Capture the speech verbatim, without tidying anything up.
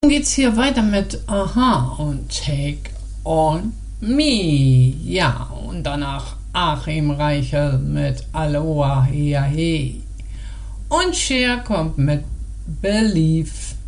Dann geht's hier weiter mit Aha und Take on Me. Ja, und danach Achim Reichel mit Aloha Hea He. Und Cher kommt mit Believe.